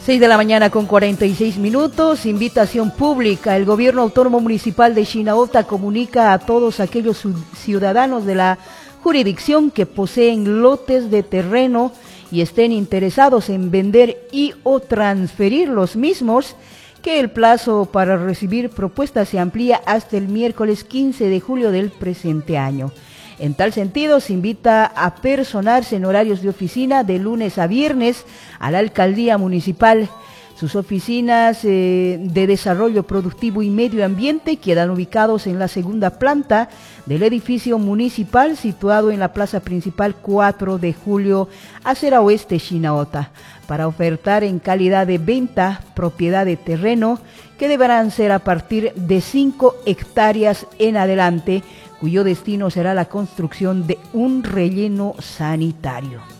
6 de la mañana con 46 minutos, invitación pública. El gobierno autónomo municipal de Chinauta comunica a todos aquellos ciudadanos de la jurisdicción que poseen lotes de terreno y estén interesados en vender y o transferir los mismos, que el plazo para recibir propuestas se amplía hasta el miércoles 15 de julio del presente año. En tal sentido, se invita a personarse en horarios de oficina de lunes a viernes a la alcaldía municipal. Sus oficinas de desarrollo productivo y medio ambiente quedan ubicados en la segunda planta del edificio municipal situado en la plaza principal 4 de julio, acera oeste, Chinauta, para ofertar en calidad de venta propiedad de terreno que deberán ser a partir de 5 hectáreas en adelante, cuyo destino será la construcción de un relleno sanitario.